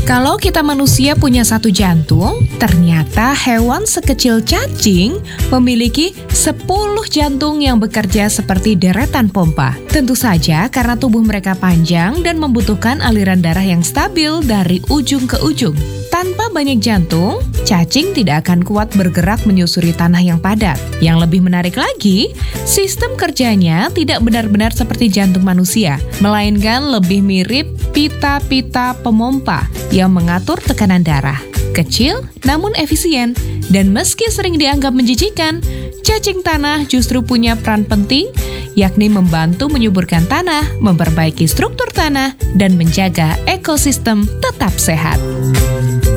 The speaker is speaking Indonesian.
Kalau kita manusia punya satu jantung, ternyata hewan sekecil cacing memiliki 10 jantung yang bekerja seperti deretan pompa. Tentu saja karena tubuh mereka panjang dan membutuhkan aliran darah yang stabil dari ujung ke ujung. Tanpa banyak jantung, cacing tidak akan kuat bergerak menyusuri tanah yang padat. Yang lebih menarik lagi, sistem kerjanya tidak benar-benar seperti jantung manusia, melainkan lebih mirip pita-pita pemompa yang mengatur tekanan darah. Kecil namun efisien, dan meski sering dianggap menjijikan, cacing tanah justru punya peran penting, yakni membantu menyuburkan tanah, memperbaiki struktur tanah, dan menjaga ekosistem tetap sehat.